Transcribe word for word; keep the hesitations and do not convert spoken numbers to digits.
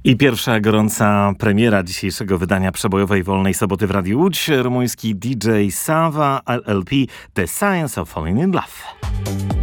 I pierwsza gorąca premiera dzisiejszego wydania przebojowej Wolnej Soboty w Radiu Łódź. Rumuński D J Sava L L P, The Science of Falling in Love.